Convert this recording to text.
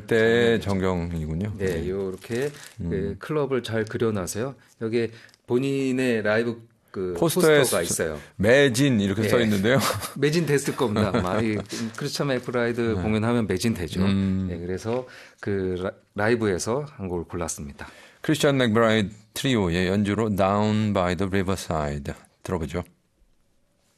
그때 전경이군요. 네, 이렇게 그 클럽을 잘 그려놔서요. 여기에 본인의 라이브 그 포스터가 있어요. 매진 이렇게 써 있는데요. 매진 됐을 겁니다. 아마 이 크리스찬 맥브라이드 공연하면 매진 되죠. 네, 그래서 그 라이브에서 한 곡을 골랐습니다. 크리스찬 맥브라이드 트리오의 연주로 Down by the Riverside 들어보죠.